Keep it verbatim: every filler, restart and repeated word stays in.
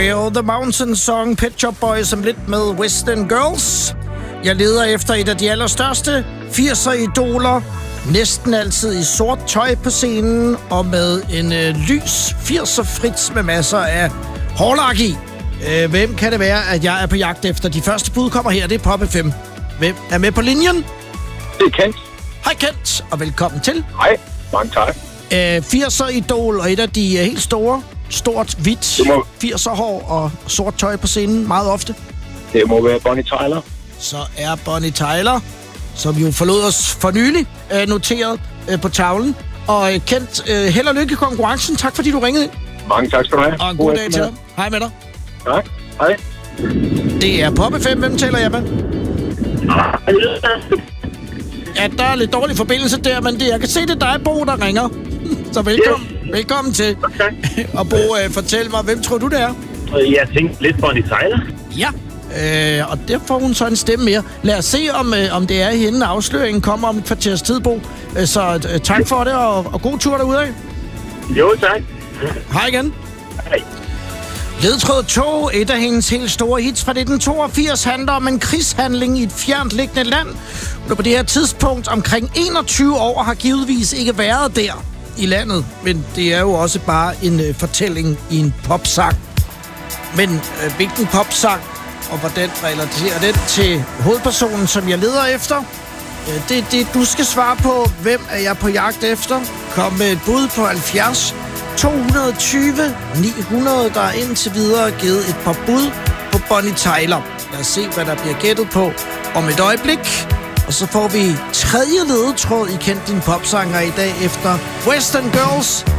Trail, The Mountain Song, Pet Shop Boys som lidt med Western Girls. Jeg leder efter et af de allerstørste firser-idoler. Næsten altid i sort tøj på scenen og med en øh, lys firser-frits med masser af hårlak i. Øh, hvem kan det være, at jeg er på jagt efter? De første bud kommer her, det er Pop F M. Hvem er med på linjen? Det er Kent. Hej Kent, og velkommen til. Hej, mange tak. Øh, firser-idol og et af de øh, helt store, stort, hvidt må... firser-hår og sort tøj på scenen meget ofte. Det må være Bonnie Tyler. Så er Bonnie Tyler, som jo forlod os for nylig, øh, noteret øh, på tavlen. Og øh, Kent, øh, held og lykke i konkurrencen. Tak fordi du ringede ind. Mange tak skal du have. Og en god, god dag til dig. Hej med dig. Hej. Hej. Det er Pop F M. Hvem taler jeg med? Ja, der er lidt dårlig forbindelse der, men det, jeg kan se, det er dig, Bo, der ringer. Så velkommen, yes. velkommen til. Okay. Og Bo, øh, fortæl mig, hvem tror du, det er? Jeg tænkte lidt Bonnie Tyler. Ja, øh, og der får hun så en stemme mere. Lad os se, om, øh, om det er hende. Afsløringen kommer om et kvarters tid, Bo. Øh, så øh, tak for det, og, og god tur derude af. Jo, tak. Hej igen. Hej. Ledtråd to, et af hendes helt store hits fra nitten toogfirs, handler om en krigshandling i et fjernt liggende land. Hun på det her tidspunkt omkring enogtyve år har givetvis ikke været der i landet, men det er jo også bare en øh, fortælling i en popsang. Men øh, hvilken popsang, og hvordan relaterer den til hovedpersonen, som jeg leder efter? Øh, det er det, du skal svare på. Hvem er jeg på jagt efter? Kom med et bud på halvfjerds to tyve ni hundrede, der er indtil videre givet et par bud på Bonnie Tyler. Lad os se, hvad der bliver gættet på om et øjeblik. Og så får vi tredje ledetråd i Kendt Din Popsanger i dag efter Western Girls.